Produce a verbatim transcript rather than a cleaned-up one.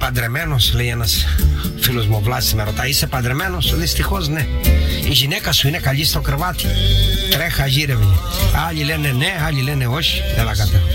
παντρεμένος, λέει ένας φίλος μου ο Βλάσης, με ρωτάει, είσαι παντρεμένος? Δυστυχώς ναι. Η γυναίκα σου είναι καλή στο κρεβάτι? Τρέχα γύρευε. Άλλοι λένε ναι, άλλοι λένε όχι. Έλα κατέβα.